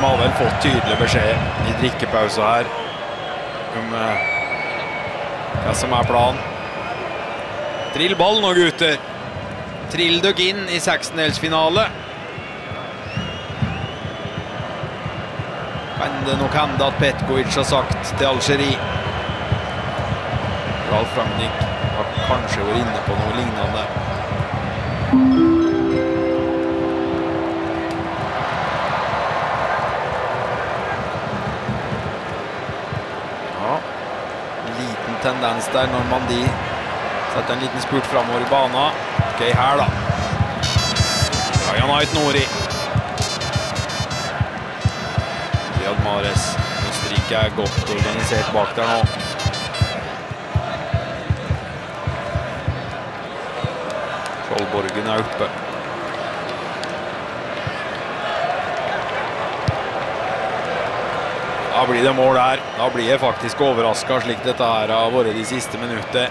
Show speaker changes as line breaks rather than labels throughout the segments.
De har vel fått tydelig beskjed I drikkepausen her om hva som planen. Trill ball nå, gutter. Trill dere inn I seksendelsfinale. Kan det nok hende at Petkovic har sagt til Algerie. Ralf Rangnick har kanskje vært inne på noe lignende. Ja, liten tendens der når Mandi setter en liten spurt fremover I banen. Ok, her da. Ryan Ait-Nouri. Riyad Mahrez. Østerrike godt organisert bak der nå. Skjoldborgen oppe. Da blir det mål der. Da blir jeg faktisk overrasket slik dette her har vært de siste minutter.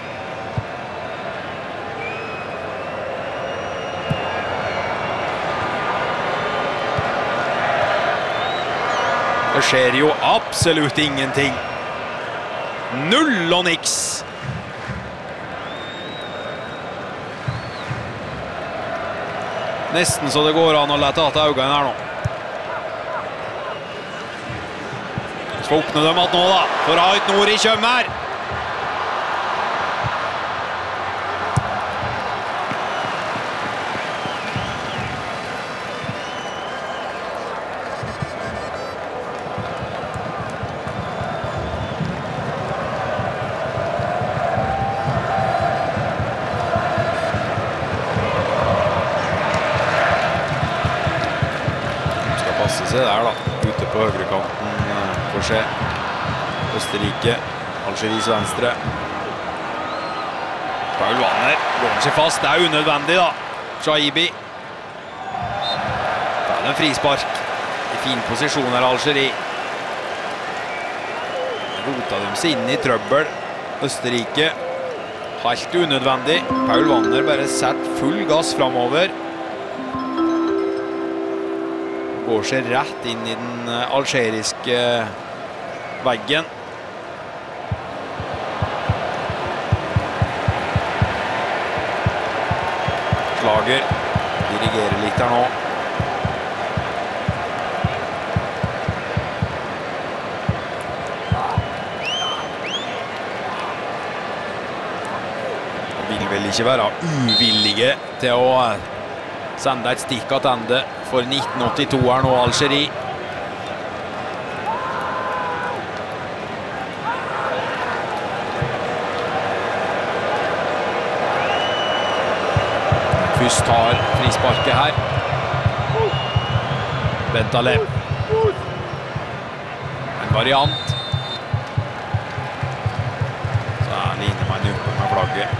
Det skjer jo absolutt ingenting. Null og niks. Nesten så det går an å lette at øynene her nå. Så åpner de at nå da, for Ait-Nouri kommer her. Se der da, ute på høyrekanten får se Østerrike, Algeries venstre. Paul Wanner går seg fast, det unødvendig da. Shaibi. Det en frispark I fin posisjon her Algerie. Rota dem seg inn I trøbbel. Østerrike, helt unødvendig. Paul Wanner bare setter full gass fremover. Går seg rett inn I den algeriske veggen. Slager, dirigerer litt her nå. Vil vel ikke være uvillige til å sende et stikk attende for 1982 nå Algerie. Først tar frisparket her. Bentaleb. En variant. Så ligner man oppe med flagget.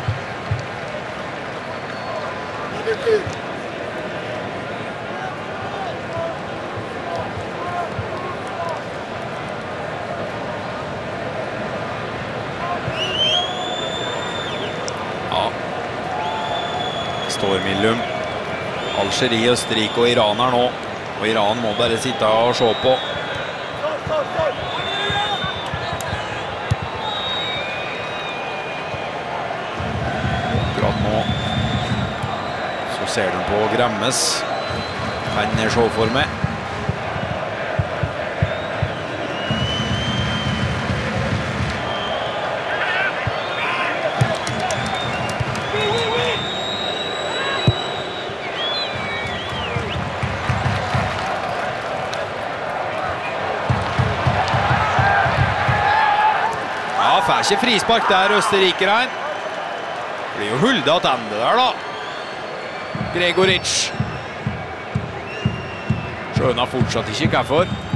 Stormillum. Algerie, Østerrike og Iran her nå. Og Iran må bare sitte og se på. Akkurat nå så ser de på Gremmes. Han se for meg. Får ikke frispark der, Østerrikeren. Blir jo huldet attende der da. Gregoric. Skjønner fortsatt ikke hvorfor.